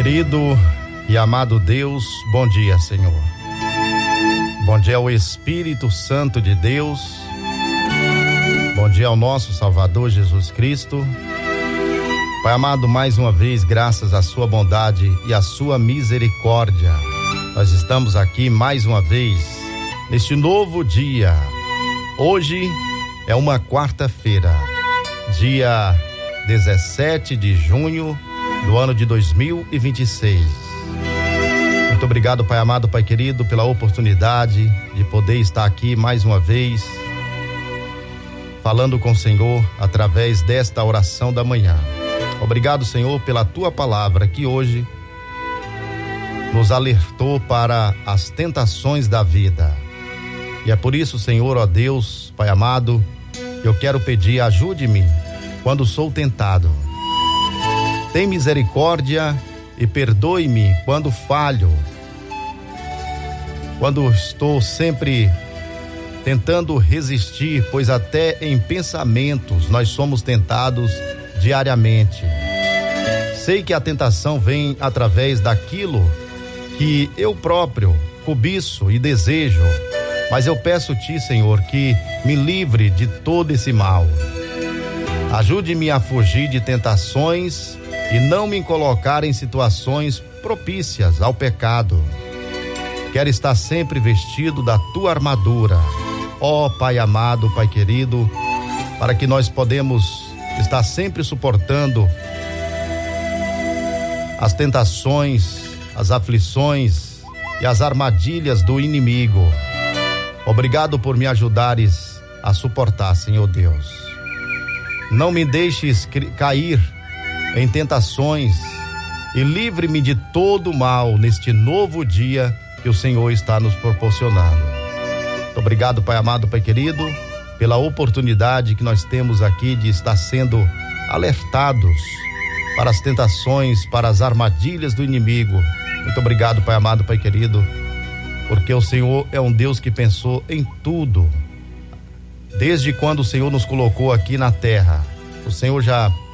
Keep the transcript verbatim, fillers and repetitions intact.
Querido e amado Deus, bom dia, Senhor. Bom dia ao Espírito Santo de Deus. Bom dia ao nosso Salvador Jesus Cristo. Pai amado, mais uma vez, graças à sua bondade e à sua misericórdia, nós estamos aqui mais uma vez neste novo dia. Hoje é uma quarta-feira, dia dezessete de junho do ano de dois mil e vinte e seis. Muito obrigado, Pai amado, Pai querido, pela oportunidade de poder estar aqui mais uma vez falando com o Senhor através desta oração da manhã. Obrigado, Senhor, pela tua palavra que hoje nos alertou para as tentações da vida. E é por isso, Senhor, ó Deus, Pai amado, eu quero pedir, ajude-me quando sou tentado. Tem misericórdia e perdoe-me quando falho, quando estou sempre tentando resistir, pois até em pensamentos nós somos tentados diariamente. Sei que a tentação vem através daquilo que eu próprio cobiço e desejo, mas eu peço-te, Senhor, que me livre de todo esse mal. Ajude-me a fugir de tentações e não me colocar em situações propícias ao pecado. Quero estar sempre vestido da tua armadura, ó Pai amado, Pai querido, para que nós podemos estar sempre suportando as tentações, as aflições e as armadilhas do inimigo. Obrigado por me ajudares a suportar, Senhor Deus. Não me deixes cair em tentações e livre-me de todo mal neste novo dia que o Senhor está nos proporcionando. Muito obrigado, Pai amado, Pai querido, pela oportunidade que nós temos aqui de estar sendo alertados para as tentações, para as armadilhas do inimigo. Muito obrigado, Pai amado, Pai querido, porque o Senhor é um Deus que pensou em tudo. Desde quando o Senhor nos colocou aqui na terra, o Senhor já